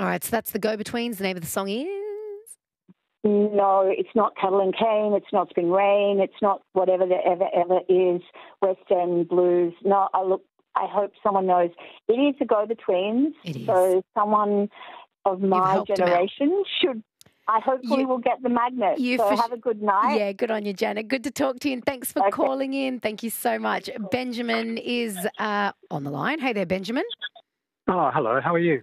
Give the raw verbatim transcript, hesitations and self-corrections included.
right, so that's the Go-Betweens. The name of the song is? No, it's not Cuddle and Cane. It's not Spring Rain. It's not whatever the ever, ever is, West End Blues. No, I look, I hope someone knows. It is the Go-Betweens. It is. So someone of my helped 'em generation should, I hopefully You- will get the magnet. you So for have a good night. Yeah, good on you, Janet. Good to talk to you, and thanks for Okay. calling in. Thank you so much. Benjamin is uh, on the line. Hey there, Benjamin. Oh, hello. How are you?